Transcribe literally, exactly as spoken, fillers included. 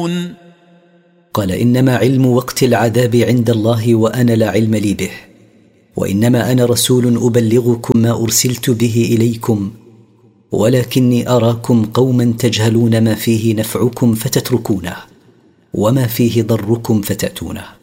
قال: إنما علم وقت العذاب عند الله وأنا لا علم لي به، وإنما أنا رسول أبلغكم ما أرسلت به إليكم، ولكني أراكم قوما تجهلون ما فيه نفعكم فتتركونه، وما فيه ضركم فتأتونه.